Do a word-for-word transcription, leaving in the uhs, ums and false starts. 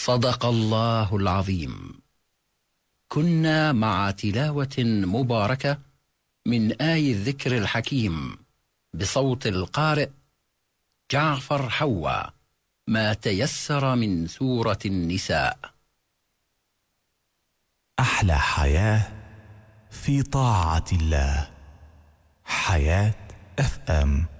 صدق الله العظيم. كنا مع تلاوة مباركة من آي الذكر الحكيم بصوت القارئ جعفر حوا، ما تيسر من سورة النساء. أحلى حياة في طاعة الله. حياة اف ام.